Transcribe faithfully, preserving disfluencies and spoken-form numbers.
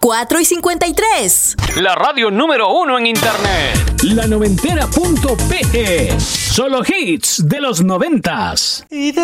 cuatro y cincuenta y tres. La radio número uno en internet. La noventera punto pe e. Solo hits de los noventas. Y de